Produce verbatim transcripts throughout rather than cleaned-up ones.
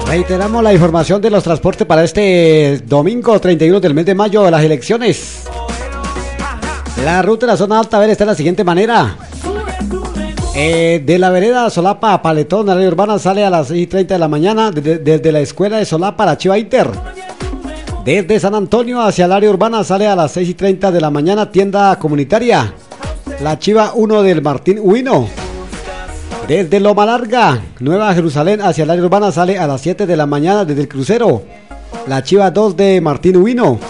Reiteramos la información de los transportes para este domingo treinta y uno del mes de mayo de las elecciones. La ruta de la zona alta, a ver, está de la siguiente manera. Eh, de la vereda Solapa a Paletón, la área urbana, sale a las seis y treinta de la mañana desde, desde la escuela de Solapa a la Chiva Inter. Desde San Antonio hacia el área urbana sale a las seis y treinta de la mañana tienda comunitaria, la Chiva uno del Martín Huino. Desde Loma Larga, Nueva Jerusalén hacia el área urbana sale a las siete de la mañana desde el crucero, la Chiva dos de Martín Huino.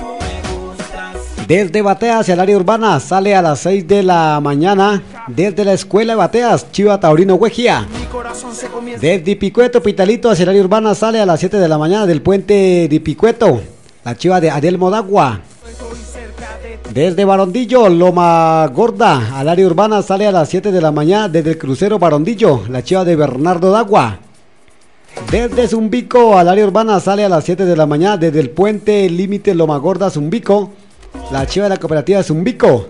Desde Batea hacia el área urbana sale a las seis de la mañana desde la escuela de Bateas, Chiva Taurino Huejía. Desde Picueto, Pitalito hacia el área urbana sale a las siete de la mañana del puente de Picueto, la Chiva de Adel Modagua. Desde Barondillo, Loma Gorda al área urbana sale a las siete de la mañana desde el crucero Barondillo, la Chiva de Bernardo Dagua. Desde Zumbico al área urbana sale a las siete de la mañana desde el puente límite Loma Gorda Zumbico, la Chiva de la cooperativa de Zumbico.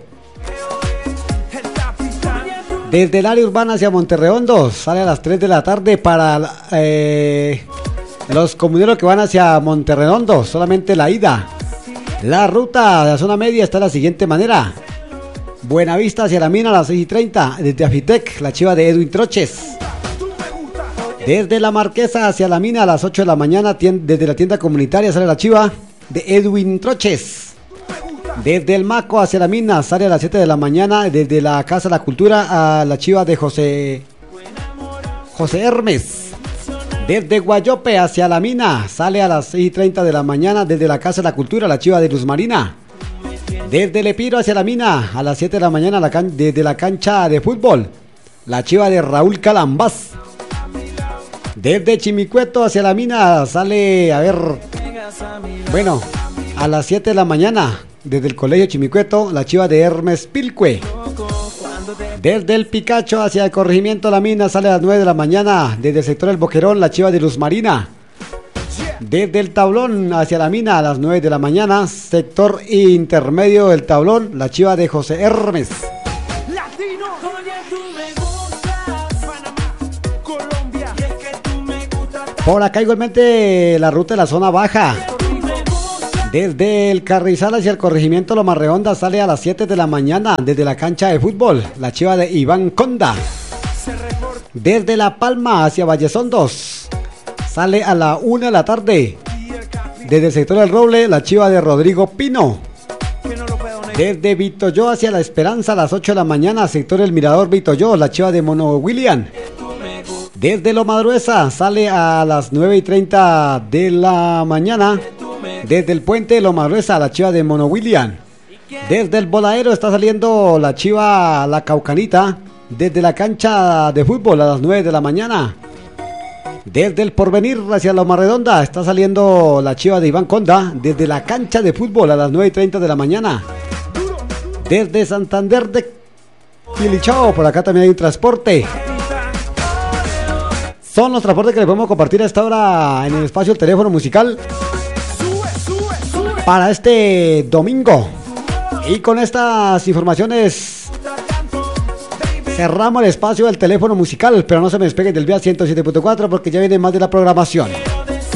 Desde el área urbana hacia Monterredondo sale a las tres de la tarde para eh, los comuneros que van hacia Monterredondo, solamente la ida. La ruta de la zona media está de la siguiente manera. Buenavista hacia la mina a las seis y treinta desde Afitec, la Chiva de Edwin Troches. Desde la Marquesa hacia la mina a las ocho de la mañana desde la tienda comunitaria sale la Chiva de Edwin Troches. Desde el Maco hacia la mina sale a las siete de la mañana desde la Casa de la Cultura a la Chiva de José José Hermes. Desde Guayope hacia la mina sale a las seis y treinta de la mañana desde la Casa de la Cultura la Chiva de Luz Marina. Desde Lepiro hacia la mina a las siete de la mañana la can desde la cancha de fútbol la Chiva de Raúl Calambás. Desde Chimicueto hacia la mina sale, a ver, bueno, a las siete de la mañana desde el colegio Chimicueto la Chiva de Hermes Pilcue. Desde el Picacho hacia el corregimiento la mina sale a las nueve de la mañana desde el sector del Boquerón la Chiva de Luz Marina. Desde el Tablón hacia la mina a las nueve de la mañana sector intermedio del Tablón la Chiva de José Hermes. Por acá igualmente la ruta de la zona baja. Desde el Carrizal hacia el corregimiento Loma Redonda sale a las siete de la mañana desde la cancha de fútbol la Chiva de Iván Conda. Desde La Palma hacia Vallesondos sale a la una de la tarde desde el sector del Roble la Chiva de Rodrigo Pino. Desde Vitoyo hacia La Esperanza a las ocho de la mañana sector El Mirador Vitoyo la Chiva de Mono William. Desde Loma Gruesa sale a las nueve y treinta de la mañana desde el puente de Loma Gruesa la Chiva de Mono William. Desde el Voladero está saliendo la Chiva La Caucanita desde la cancha de fútbol a las nueve de la mañana. Desde el Porvenir hacia Loma Redonda está saliendo la Chiva de Iván Conda desde la cancha de fútbol a las nueve y treinta de la mañana. Desde Santander de Quilichao, por acá también hay un transporte. Son los transportes que les podemos compartir a esta hora en el espacio del teléfono musical para este domingo. Y con estas informaciones cerramos el espacio del teléfono musical, pero no se me despeguen del vía ciento siete punto cuatro porque ya viene más de la programación.